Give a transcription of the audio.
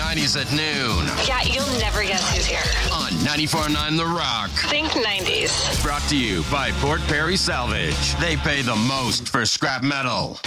90s at noon. Yeah, you'll never guess who's here. On 94.9 The Rock. Think 90s. Brought to you by Port Perry Salvage. They pay the most for scrap metal.